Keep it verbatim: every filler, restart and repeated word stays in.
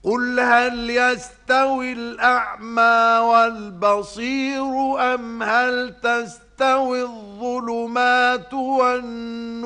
قل هل يستوي الأعمى والبصير أم هل تستوي الظلمات والنور